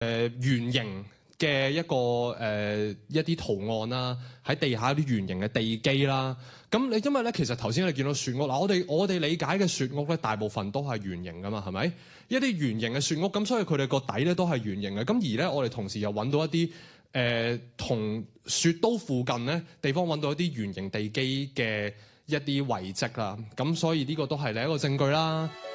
圓形嘅一啲圖案啦，喺地下一啲圓形嘅地基啦。咁你因為咧，其實頭先你見到雪屋嗱，我哋理解嘅雪屋咧，大部分都係圓形噶嘛，係咪？一啲圓形嘅雪屋，咁所以佢哋個底咧都係圓形嘅。咁而咧，我哋同時又揾到一啲同雪都附近咧地方揾到一啲圓形地基嘅一啲遺跡啦。咁所以呢個都係另一個證據啦。